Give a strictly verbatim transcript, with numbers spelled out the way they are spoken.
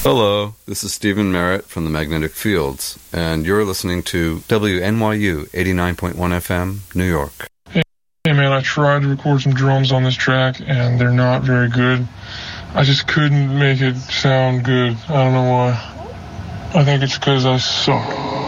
Hello, this is Stephen Merritt from the Magnetic Fields, and you're listening to W N Y U eighty-nine point one F M, New York. Hey, hey man, I tried to record some drums on this track, and they're not very good. I just couldn't make it sound good. I don't know why. I think it's because I suck.